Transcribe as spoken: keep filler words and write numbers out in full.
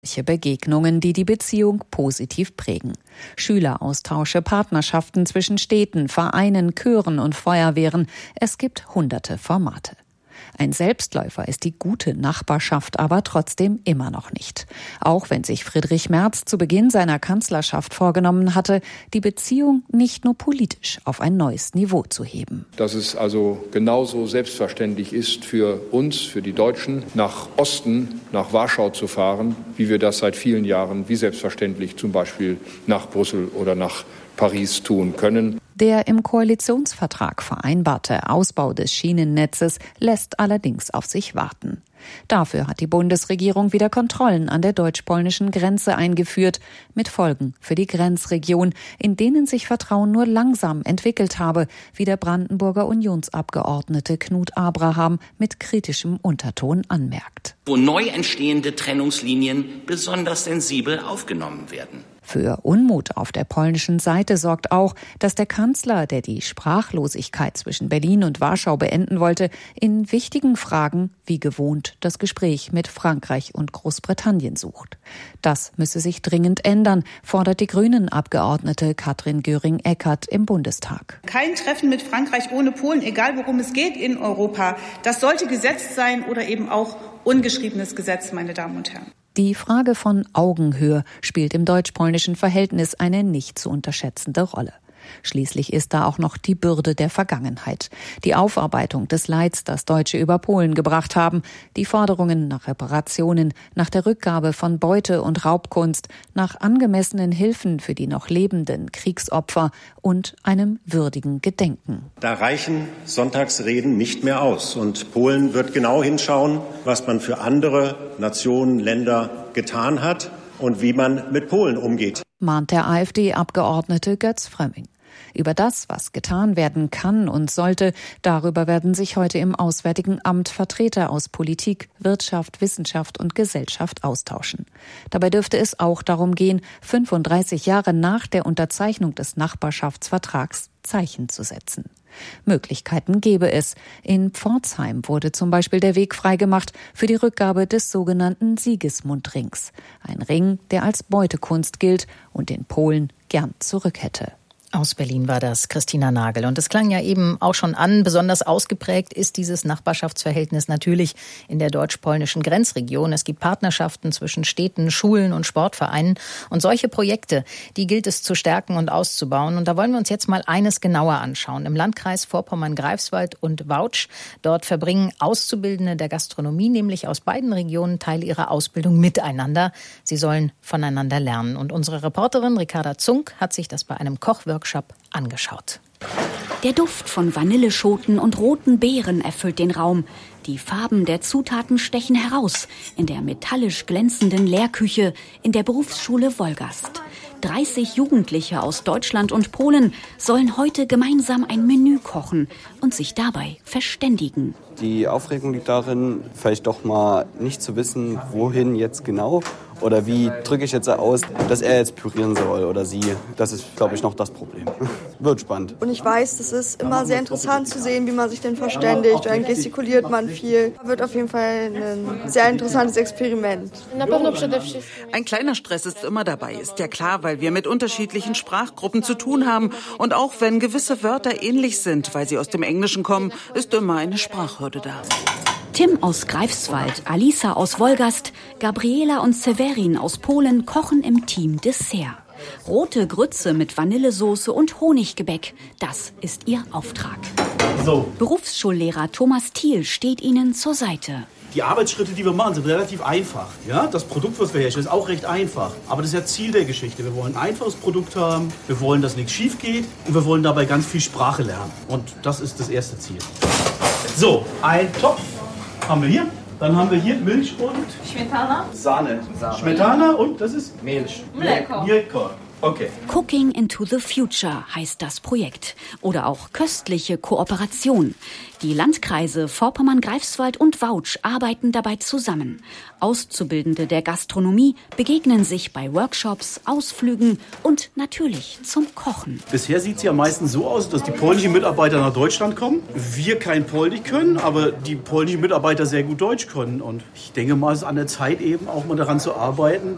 Begegnungen, die die Beziehung positiv prägen. Schüleraustausche, Partnerschaften zwischen Städten, Vereinen, Chören und Feuerwehren. Es gibt hunderte Formate. Ein Selbstläufer ist die gute Nachbarschaft aber trotzdem immer noch nicht. Auch wenn sich Friedrich Merz zu Beginn seiner Kanzlerschaft vorgenommen hatte, die Beziehung nicht nur politisch auf ein neues Niveau zu heben. Dass es also genauso selbstverständlich ist für uns, für die Deutschen, nach Osten, nach Warschau zu fahren, wie wir das seit vielen Jahren, wie selbstverständlich zum Beispiel nach Brüssel oder nach Paris tun können. Der im Koalitionsvertrag vereinbarte Ausbau des Schienennetzes lässt allerdings auf sich warten. Dafür hat die Bundesregierung wieder Kontrollen an der deutsch-polnischen Grenze eingeführt, mit Folgen für die Grenzregion, in denen sich Vertrauen nur langsam entwickelt habe, wie der Brandenburger Unionsabgeordnete Knut Abraham mit kritischem Unterton anmerkt. Wo neu entstehende Trennungslinien besonders sensibel aufgenommen werden. Für Unmut auf der polnischen Seite sorgt auch, dass der Kanzler, der die Sprachlosigkeit zwischen Berlin und Warschau beenden wollte, in wichtigen Fragen wie gewohnt das Gespräch mit Frankreich und Großbritannien sucht. Das müsse sich dringend ändern, fordert die Grünen-Abgeordnete Katrin Göring-Eckardt im Bundestag. Kein Treffen mit Frankreich ohne Polen, egal worum es geht in Europa. Das sollte Gesetz sein oder eben auch ungeschriebenes Gesetz, meine Damen und Herren. Die Frage von Augenhöhe spielt im deutsch-polnischen Verhältnis eine nicht zu unterschätzende Rolle. Schließlich ist da auch noch die Bürde der Vergangenheit, die Aufarbeitung des Leids, das Deutsche über Polen gebracht haben, die Forderungen nach Reparationen, nach der Rückgabe von Beute und Raubkunst, nach angemessenen Hilfen für die noch lebenden Kriegsopfer und einem würdigen Gedenken. Da reichen Sonntagsreden nicht mehr aus. Und Polen wird genau hinschauen, was man für andere Nationen, Länder getan hat und wie man mit Polen umgeht, mahnt der AfD-Abgeordnete Götz Frömming. Über das, was getan werden kann und sollte, darüber werden sich heute im Auswärtigen Amt Vertreter aus Politik, Wirtschaft, Wissenschaft und Gesellschaft austauschen. Dabei dürfte es auch darum gehen, fünfunddreißig Jahre nach der Unterzeichnung des Nachbarschaftsvertrags Zeichen zu setzen. Möglichkeiten gäbe es. In Pforzheim wurde zum Beispiel der Weg freigemacht für die Rückgabe des sogenannten Sigismund-Rings. Ein Ring, der als Beutekunst gilt und den Polen gern zurück hätte. Aus Berlin war das Christina Nagel. Und es klang ja eben auch schon an, besonders ausgeprägt ist dieses Nachbarschaftsverhältnis natürlich in der deutsch-polnischen Grenzregion. Es gibt Partnerschaften zwischen Städten, Schulen und Sportvereinen. Und solche Projekte, die gilt es zu stärken und auszubauen. Und da wollen wir uns jetzt mal eines genauer anschauen. Im Landkreis Vorpommern-Greifswald und Vautsch, dort verbringen Auszubildende der Gastronomie, nämlich aus beiden Regionen, Teile ihrer Ausbildung miteinander. Sie sollen voneinander lernen. Und unsere Reporterin Ricarda Zunk hat sich das bei einem Kochworkshop angeschaut. Der Duft von Vanilleschoten und roten Beeren erfüllt den Raum. Die Farben der Zutaten stechen heraus in der metallisch glänzenden Lehrküche in der Berufsschule Wolgast. dreißig Jugendliche aus Deutschland und Polen sollen heute gemeinsam ein Menü kochen und sich dabei verständigen. Die Aufregung liegt darin, vielleicht doch mal nicht zu wissen, wohin jetzt genau oder wie drücke ich jetzt aus, dass er jetzt pürieren soll oder sie. Das ist, glaube ich, noch das Problem. Wird spannend. Und ich weiß, es ist immer sehr interessant zu sehen, wie man sich denn verständigt. Dann gestikuliert man viel. Wird auf jeden Fall ein sehr interessantes Experiment. Ein kleiner Stress ist immer dabei, ist ja klar, weil wir mit unterschiedlichen Sprachgruppen zu tun haben. Und auch wenn gewisse Wörter ähnlich sind, weil sie aus dem Englischen kommen, ist immer eine Sprachhürde da. Tim aus Greifswald, Alisa aus Wolgast, Gabriela und Severin aus Polen kochen im Team Dessert. Rote Grütze mit Vanillesoße und Honiggebäck, das ist ihr Auftrag. So. Berufsschullehrer Thomas Thiel steht ihnen zur Seite. Die Arbeitsschritte, die wir machen, sind relativ einfach. Ja? Das Produkt, was wir herstellen, ist auch recht einfach. Aber das ist ja Ziel der Geschichte. Wir wollen ein einfaches Produkt haben, wir wollen, dass nichts schief geht und wir wollen dabei ganz viel Sprache lernen. Und das ist das erste Ziel. So, ein Topf haben wir hier. Dann haben wir hier Milch und Smetana. Sahne. Sahne. Smetana und das ist Milch. Mleko. Mleko. Okay. Cooking into the Future heißt das Projekt. Oder auch köstliche Kooperation. Die Landkreise Vorpommern-Greifswald und Vautsch arbeiten dabei zusammen. Auszubildende der Gastronomie begegnen sich bei Workshops, Ausflügen und natürlich zum Kochen. Bisher sieht es ja meistens so aus, dass die polnischen Mitarbeiter nach Deutschland kommen. Wir kein Polnisch können, aber die polnischen Mitarbeiter sehr gut Deutsch können. Und ich denke mal, es ist an der Zeit eben auch mal daran zu arbeiten,